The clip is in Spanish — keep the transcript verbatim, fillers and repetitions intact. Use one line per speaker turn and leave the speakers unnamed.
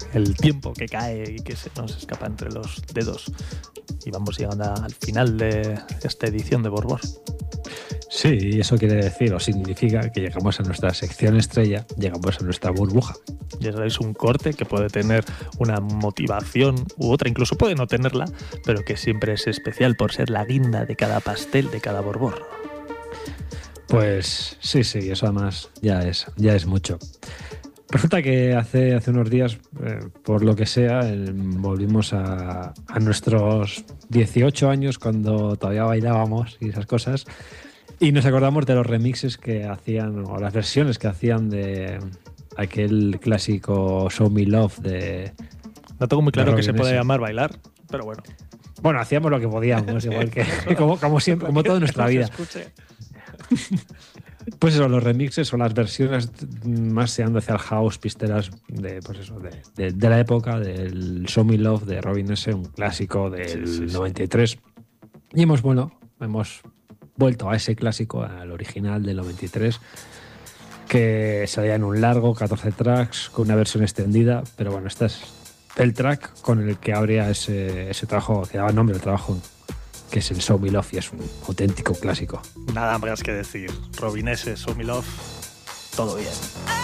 el tiempo que cae y que se nos escapa entre los dedos. Y vamos llegando al final de esta edición de Borbor.
Sí, y eso quiere decir o significa que llegamos a nuestra sección estrella, llegamos a nuestra burbuja.
Ya sabéis, un corte que puede tener una motivación u otra, incluso puede no tenerla, pero que siempre es especial por ser la guinda de cada pastel, de cada Borbor.
Pues sí, sí, eso además ya es, ya es mucho. Resulta que hace, hace unos días, eh, por lo que sea, eh, volvimos a, a nuestros dieciocho años, cuando todavía bailábamos y esas cosas, y nos acordamos de los remixes que hacían, o las versiones que hacían de aquel clásico Show Me Love de...
No tengo muy claro que se puede
S.
llamar bailar, pero bueno.
Bueno, hacíamos lo que podíamos, igual que como, como siempre, como toda nuestra vida. Pues eso, los remixes o las versiones más tirando hacia el house, pisteras de, pues eso, de, de, de la época del Show Me Love de Robin S., un clásico del sí, sí, sí. noventa y tres. Y hemos, bueno, hemos vuelto a ese clásico, al original del noventa y tres, que salía en un largo, catorce tracks, con una versión extendida, pero bueno, este es el track con el que abría ese, ese trabajo, que daba nombre al trabajo, que es el Show Me Love, y es un auténtico clásico.
Nada más que decir. Robin S., Show Me Love, todo bien.